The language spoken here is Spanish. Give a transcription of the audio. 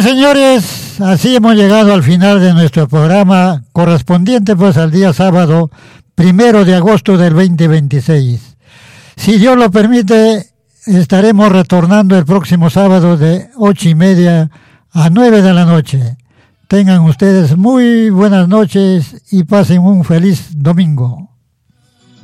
Bien, señores, así hemos llegado al final de nuestro programa correspondiente pues al día sábado 1 de agosto del 2026. Si Dios lo permite, estaremos retornando el próximo sábado de 8:30 a 9 de la noche. Tengan ustedes muy buenas noches y pasen un feliz domingo.